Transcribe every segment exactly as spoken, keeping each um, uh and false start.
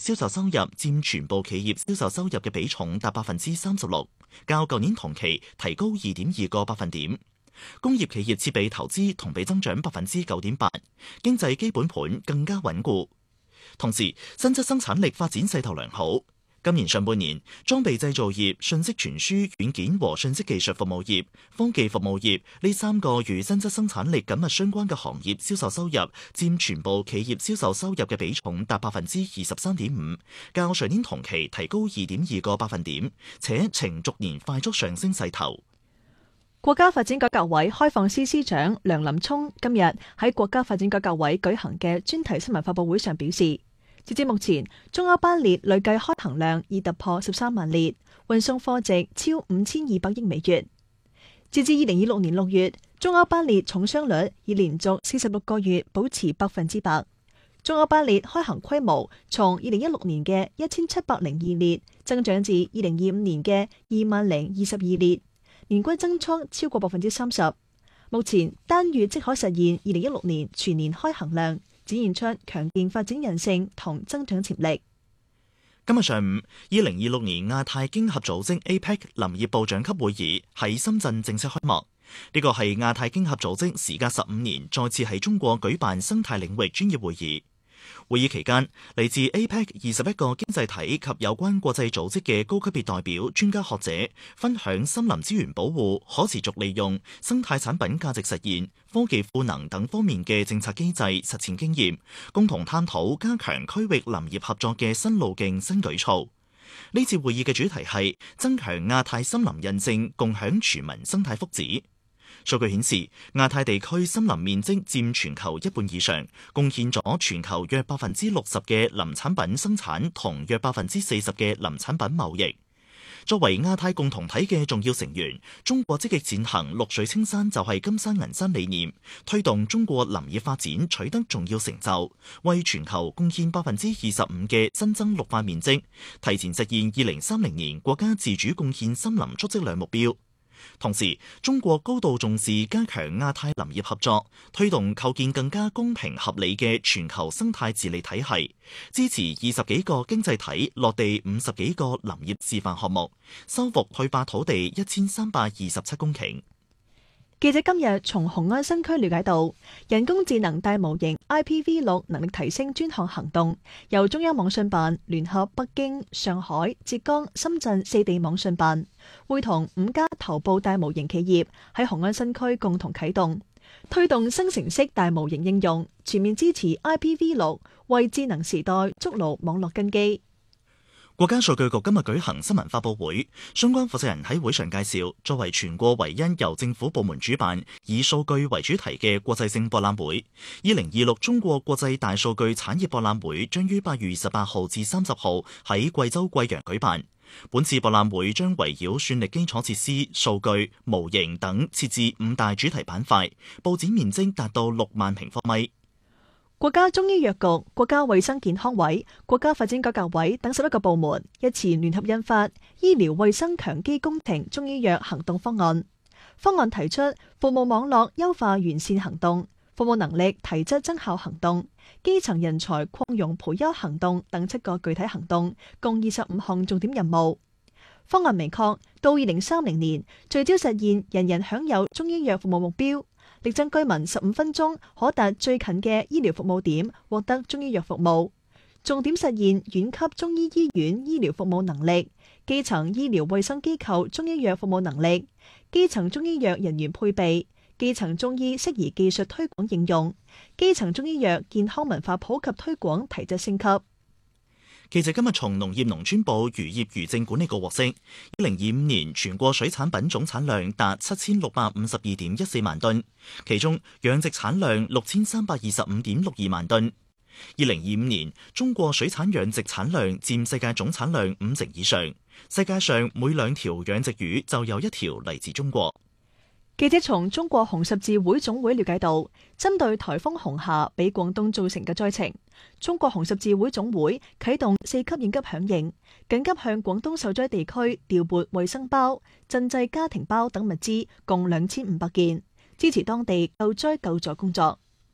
銷售收入佔全部企業銷售收入嘅比重達百分之三十六，較舊年同期提高二點二個百分點。工業企業設備投資同比增長百分之九點八，經濟基本盤更加穩固。同時，新質生產力發展勢頭良好。今年上半年，裝備製造業、信息傳輸、軟件和信息技術服務業、科技服務業呢三個與新質生產力緊密相關嘅行業銷售收入佔全部企業銷售收入嘅比重達百分之二十三點五，較上年同期提高二點二個百分點，且呈逐年快速上升勢頭。 國家發展改革委開放司司長梁林聰今日喺國家發展改革委舉行嘅專題新聞發佈會上表示，截至目前，中歐班列累計開行量已突破十三萬列，運送貨值超五千二百億美元。截至二零二六年六月，中歐班列重商率已連續四十六個月保持百分之百。中歐班列開行規模從二零一六年嘅一千七百零二列增長至二零二五年嘅二萬零二十二列，年均增速超過百分之三十。目前單月即可實現二零一六年全年開行量，展現出強健發展韌性同增長潛力。 今日上午，二零二六年亞太經合組織 A P E C 林業部長級會議喺深圳正式開幕。呢個係亞太經合組織時隔十五年再次喺中國舉辦生態領域專業會議。會議期間，嚟自 A P E C 二十一個經濟體及有關國際組織嘅高級別代表、專家學者分享森林資源保護、可持續利用、生態產品價值實現、科技賦能等方面嘅政策機制實踐經驗，共同探討加強區域林業合作嘅新路徑、新舉措。呢次會議嘅主題係增強亞太森林韌性，共享全民生態福祉。數據顯示，亞太地區森林面積佔全球一半以上，貢獻咗全球約百分之六十嘅林產品生產同約百分之四十嘅林產品貿易。作為亞太共同體嘅重要成員，中國積極踐行綠水青山就係金山銀山理念，推動中國林業發展取得重要成就，為全球貢獻百分之二十五嘅新增綠化面積，提前實現二零三零年國家自主貢獻森林蓄積量目標。同時，中國高度重視加強亞太林業合作，推動構建更加公平合理嘅全球生態治理體系，支持二十幾個經濟體落地五十幾個林業示範項目，收復退化土地一千三百二十七公頃。 記者今日從雄安新區了解到，人工智能大模型 I P V 六能力提升專項行動，由中央網信辦聯合北京、上海、浙江、深圳四地網信辦，會同五家頭部大模型企業喺雄安新區共同啟動，推動生成式大模型應用，全面支持 I P V 六，為智能時代築牢網絡根基。 國家數據局今日舉行新聞發佈會，相關負責人喺會上介紹，作為全國唯一由政府部門主辦、以數據為主題嘅國際性博覽會，二零二六中國國際大數據產業博覽會將於八月二十八號至三十號喺貴州貴陽舉辦。本次博覽會將圍繞算力基礎設施、數據、模型等設置五大主題板塊，佈展面積達到六萬平方米。 國家中醫藥局、國家衛生健康委、國家發展改革委等十一個部門日前聯合印發《醫療衛生強基工程中醫藥行動方案》。方案提出服務網絡優化完善行動、服務能力提質增效行動、基層人才擴容培優行動等七個具體行動，共二十五項重點任務。方案明確，到二零三零年聚焦實現人人享有中醫藥服務目標。力爭居民十五分鐘可達最近嘅醫療服務點獲得中醫藥服務，重點實現縣級中醫醫院醫療服務能力、基層醫療衛生機構中醫藥服務能力、基層中醫藥人員配備、基層中醫適宜技術推廣應用、基層中醫藥健康文化普及推廣提質升級。 記者今日從農業農村部漁業漁政管理局獲悉，二零二五年全國水產品總產量達七千六百五十二點一四萬噸，其中養殖產量六千三百二十五點六二萬噸。二零二五年，中國水產養殖產量佔世界總產量五成以上，世界上每兩條養殖魚就有一條嚟自中國。 記者從中國紅十字會總會了解到，針對颱風紅霞俾廣東造成嘅災情，中國紅十字會總會啟動四級應急響應，緊急向廣東受災地區調撥衛生包、賑濟家庭包等物資共兩千五百件，支持當地救災救助工作。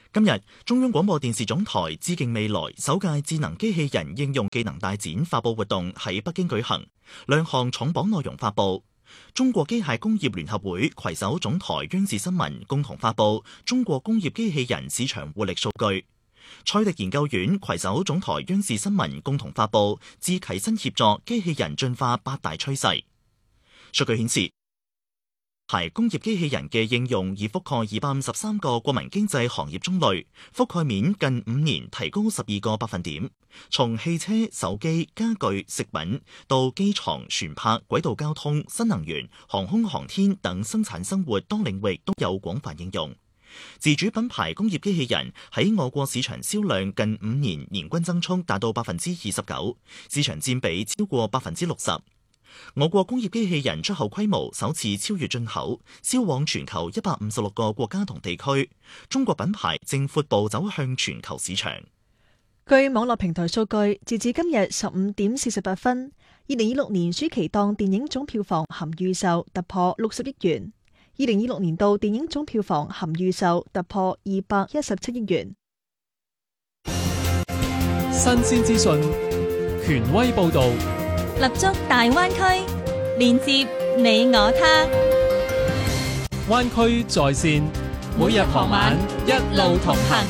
今日，中央廣播電視總台致敬未來首屆智能機器人應用技能大展發佈活動喺北京舉行，兩項重磅內容發佈。中國機械工業聯合會攜手總台央視新聞共同發佈中國工業機器人市場活力數據。賽迪研究院攜手總台央視新聞共同發佈智啟新協作機器人進化八大趨勢。數據顯示，係工業機器人嘅應用已覆蓋二百五十三個國民經濟行業中類，覆蓋面近五年提高十二個百分點。從汽車、手機、家具、食品到機床、船舶、軌道交通、新能源、航空航天等生產生活多領域都有廣泛應用。自主品牌工業機器人喺我國市場銷量近五年年均增速達到百分之二十九，市場佔比超過百分之六十。我國工業機器人出口規模首次超越進口，銷往全球一百五十六個國家同地區。中國品牌正闊步走向全球市場。 據網絡平台數據，截至今日十五點四十八分，二零二六年暑期檔電影總票房含預售突破六十億元，二零二六年度電影總票房含預售突破二百一十七億元。 新鮮資訊，權威報導。 立足大灣區，連接你我他。 灣區在線，每日傍晚一路同行。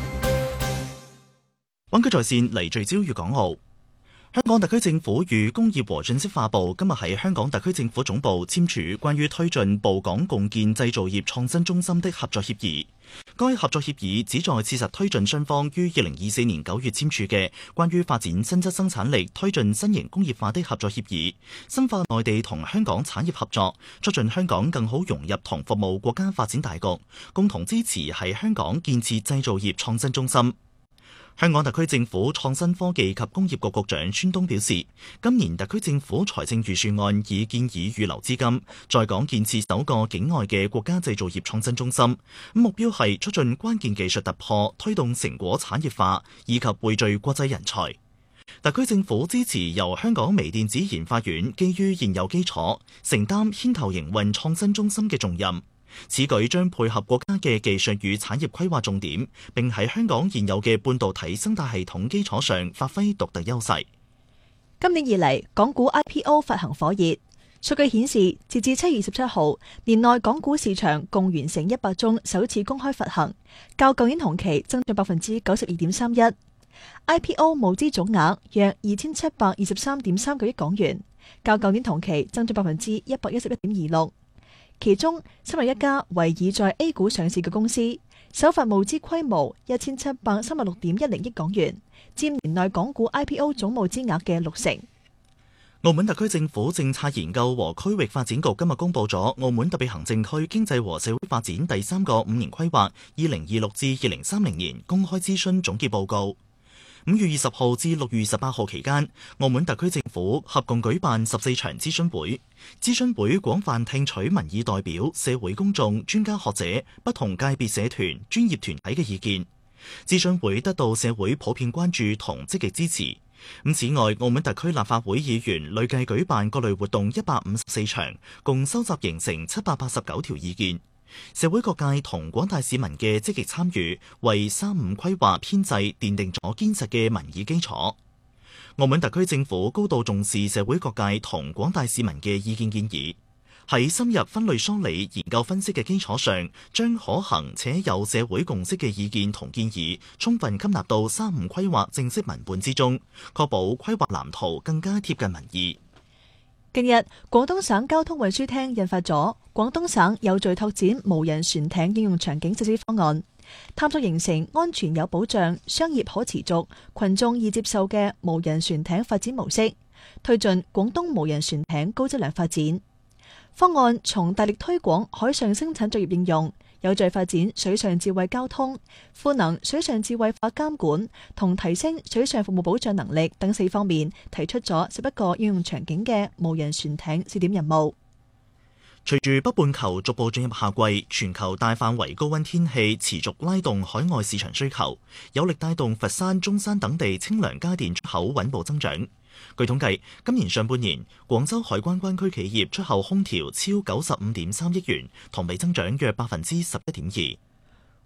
灣區在線嚟聚焦粵港澳。香港特區政府與工業和信息化部今日喺香港特區政府總部簽署關於推進埗港共建製造業創新中心的合作協議。該合作協議旨在切實推進雙方於二零二四年九月簽署嘅關於發展新質生產力、推進新型工業化的合作協議，深化內地同香港產業合作，促進香港更好融入同服務國家發展大局，共同支持喺香港建設製造業創新中心。香港特區政府創新科技及工業局局長孫東表示，今年特區政府財政預算案已建議預留資金，在港建設首個境外嘅國家製造業創新中心，目標係促進關鍵技術突破，推動成果產業化，以及匯聚國際人才。特區政府支持由香港微電子研發院基於現有基礎，承擔牽頭營運創新中心嘅重任。此舉將配合國家嘅技術與產業規劃重點，並喺香港現有嘅半導體生態系統基礎上發揮獨特優勢。 今年以嚟，港股 I P O 發行火熱。數據顯示，截至七月十七號，年內港股市場共完成一百宗首次公開發行，較舊年同期增長百分之九十二點三一。I P O 募資總額約二千七百二十三點三九億港元，較舊年同期增長百分之一百一十一點二六。其中，新入一家為已在 A 股上市嘅公司，首發募資規模一千七百三十六點一零億港元，佔年內港股 I P O 總募資額嘅六成。 澳門特區政府政策研究和區域發展局今日公布咗澳門特別行政區經濟和社會發展第三個五年規劃（二零二六至二零三零年）公開諮詢總結報告。五月二十號至六月十八號期間，澳門特區政府合共舉辦十四場諮詢會。諮詢會廣泛聽取民意代表、社會公眾、專家學者、不同界別社團、專業團體嘅意見。諮詢會得到社會普遍關注同積極支持。咁此外，澳門特區立法會議員累計舉辦各類活動一百五十四場，共收集形成七百八十九條意見。社會各界同廣大市民嘅積極參與，為三五規劃編制奠定咗堅實嘅民意基礎。澳門特區政府高度重視社會各界同廣大市民嘅意見建議，喺深入分類梳理、研究分析嘅基礎上，將可行且有社會共識嘅意見同建議，充分吸納到三五規劃正式文本之中，確保規劃藍圖更加貼近民意。 近日，廣東省交通運輸廳印發咗廣東省有序拓展無人船艇應用場景實施方案，探索形成安全有保障、商業可持續、群眾易接受嘅無人船艇發展模式，推進廣東無人船艇高質量發展。方案從大力推廣海上生產作業應用，有序發展水上智慧交通、賦能水上智慧化監管同提升水上服務保障能力等四方面，提出咗十一個應用場景嘅無人船艇試點任務。 隨住北半球逐步進入夏季，全球大範圍高溫天氣持續拉動海外市場需求，有力帶動佛山、中山等地清涼家電出口穩步增長。據統計，今年上半年廣州海關關區企業出口空調超九十五點三億元，同比增長約百分之十一點二。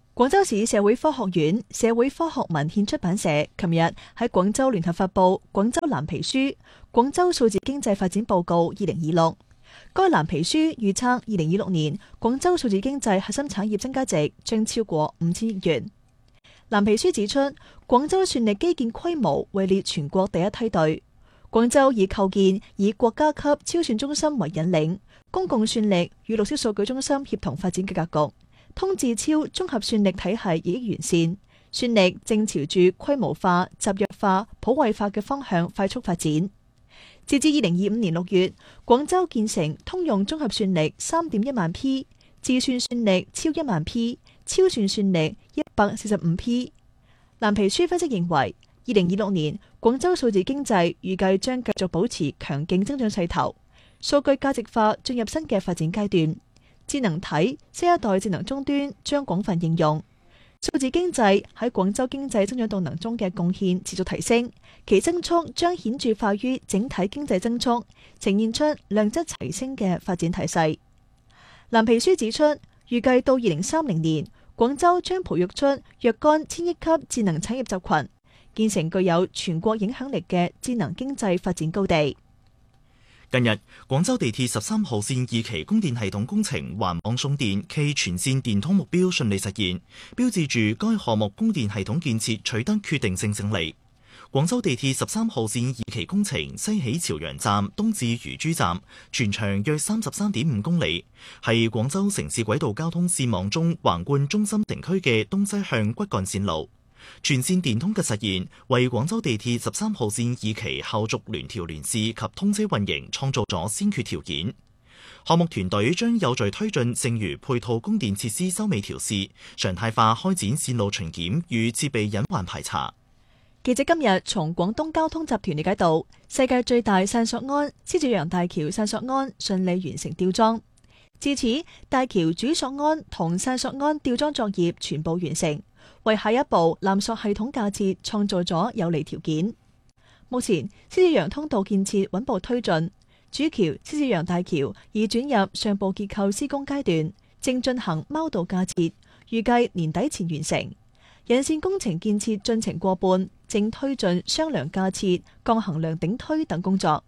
廣州市社會科學院社會科學文獻出版社琴日喺廣州聯合發布《廣州藍皮書》《廣州數字經濟發展報告二零二六》。該藍皮書預測二零二六年廣州數字經濟核心產業增加值將超過五千億元。藍皮書指出，廣州算力基建規模位列全國第一梯隊。廣州以構建以國家級超算中心為引領，公共算力與綠色數據中心協同發展嘅格局。通智超綜合算力體系日益完善，算力正朝住規模化、集約化、普惠化嘅方向快速發展。截至二零二五年六月，廣州建成通用綜合算力三點一萬 P， 自算算力超一萬 P， 超算算力一百四十五 P。藍皮書分析認為，二零二六年廣州數字經濟預計將繼續保持強勁增長勢頭，數據價值化進入新嘅發展階段。智能體、新一代智能終端將廣泛應用，數字經濟喺廣州經濟增長動能中嘅貢獻持續提升，其增速將顯著化於整體經濟增速，呈現出量質齊升嘅發展體勢。藍皮書指出，預計到二零三零年，廣州將培育出若干千億級智能產業集群，建成具有全國影響力嘅智能經濟發展高地。 近日，廣州地鐵十三號線二期供電系統工程環網送電暨全線電通目標順利實現，標誌住該項目供電系統建設取得決定性勝利。廣州地鐵十三號線二期工程西起朝陽站，東至漁珠站，全長約三十三點五公里，係廣州城市軌道交通線網中橫貫中心城區嘅東西向骨幹線路。全線電通嘅實現，為廣州地鐵十三號線二期後續聯調聯試及通車運營創造咗先決條件。項目團隊將有序推進剩餘配套供電設施收尾調試，常態化開展線路巡檢與設備隱患排查。 記者今日從廣東交通集團了解到，世界最大散索鞍獅子洋大橋散索鞍順利完成吊裝，至此大橋主索鞍同散索鞍吊裝作業全部完成，為下一步纜索系統架設創造咗有利條件。目前獅子洋通道建設穩步推進，主橋獅子洋大橋已轉入上部結構施工階段，正進行貓道架設，預計年底前完成。引線工程建設進程過半，正推進雙梁架設、鋼行梁頂推等工作。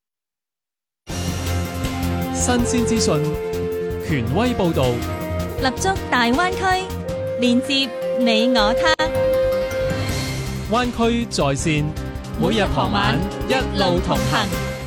新鮮資訊，權威報導， 立足大灣區，連接你我他。 灣區在線，每日傍晚一路同行。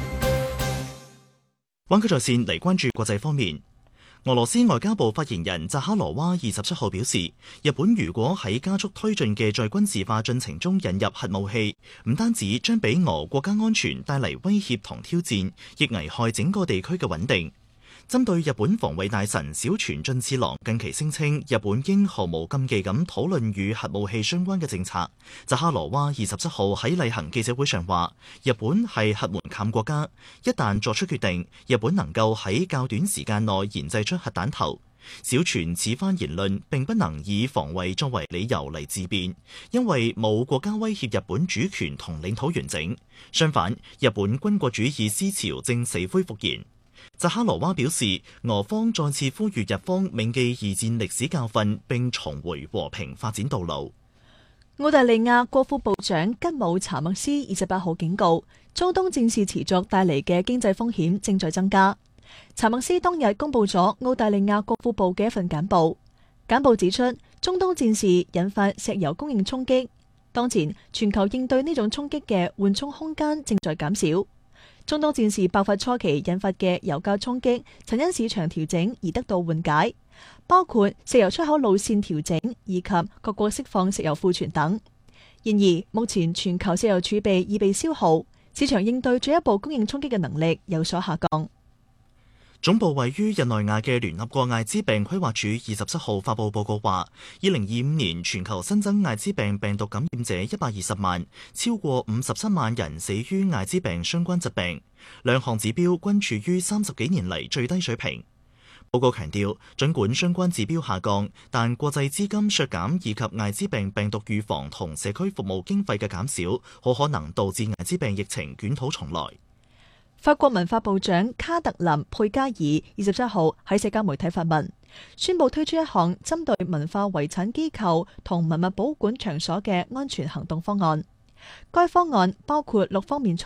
灣區在線嚟關注國際方面。俄羅斯外交部發言人扎哈羅娃二十七號表示，日本如果喺加速推進嘅再軍事化進程中引入核武器，唔單止將俾俄國家安全帶嚟威脅同挑戰，亦危害整個地區嘅穩定。針對日本防衛大臣小泉進次郎近期聲稱日本應毫無禁忌咁討論與核武器相關嘅政策，扎哈羅娃二十七號喺例行記者會上話，日本係核門檻國家，一旦作出決定，日本能夠喺較短時間內研製出核彈頭。小泉此番言論並不能以防衛作為理由嚟自辯，因為冇國家威脅日本主權同領土完整。相反，日本軍國主義思潮正死灰復燃。扎哈羅娃表示，俄方再次呼籲日方銘記二戰歷史教訓，並重回和平發展道路。 澳大利亞國庫部長吉姆查默斯二十八號警告，中東戰事持續帶嚟嘅經濟風險正在增加。查默斯當日公布咗澳大利亞國庫部嘅一份簡報，簡報指出，中東戰事引發石油供應衝擊，當前全球應對呢種衝擊嘅緩衝空間正在減少。中東戰事爆發初期引發嘅油價衝擊，曾因市場調整而得到緩解，包括石油出口路線調整以及各國釋放石油庫存等。然而，目前全球石油儲備已被消耗，市場應對進一步供應衝擊嘅能力有所下降。 總部位於日內瓦嘅聯合國艾滋病規劃署二十七號發布報告話，二零二五年全球新增艾滋病病毒感染者一百二十萬，超過五十七萬人死於艾滋病相關疾病，兩項指標均處於三十幾年嚟最低水平。報告強調，儘管相關指標下降，但國際資金削減以及艾滋病病毒預防同社區服務經費嘅減少，好可能導致艾滋病疫情捲土重來。 法國文化部長卡特琳佩加爾二十七號喺社交媒體發文，宣布推出一項針對文化遺產機構同文物保管場所嘅安全行動方案。該方案包括六方面